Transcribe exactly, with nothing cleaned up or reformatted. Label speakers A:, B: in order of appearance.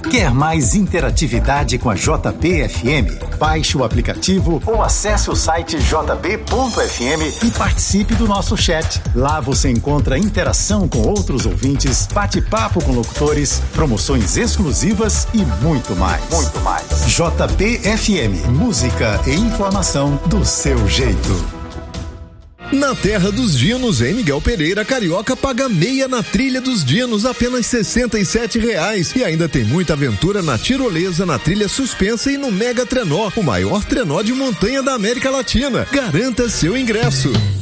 A: Quer mais interatividade com a J B F M? Baixe o aplicativo ou acesse o site j b ponto f m e participe do nosso chat. Lá você encontra interação com outros ouvintes, bate-papo com locutores, promoções exclusivas e muito mais. Muito mais. J B F M, música e informação do seu jeito.
B: Na Terra dos Dinos, em Miguel Pereira, carioca paga meia na trilha dos Dinos, apenas sessenta e sete reais. E ainda tem muita aventura na tirolesa, na trilha suspensa e no Mega Trenó, o maior trenó de montanha da América Latina. Garanta seu ingresso.